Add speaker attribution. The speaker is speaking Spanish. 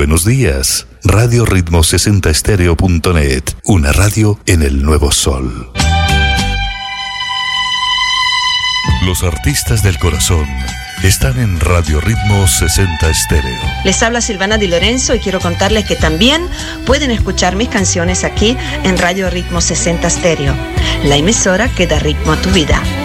Speaker 1: Buenos días. Radio Ritmo 60stereo.net, una radio en el nuevo sol. Los artistas del corazón están en Radio Ritmo 60 Stereo.
Speaker 2: Les habla Silvana Di Lorenzo y quiero contarles que también pueden escuchar mis canciones aquí en Radio Ritmo 60 Stereo, la emisora que da ritmo a tu vida.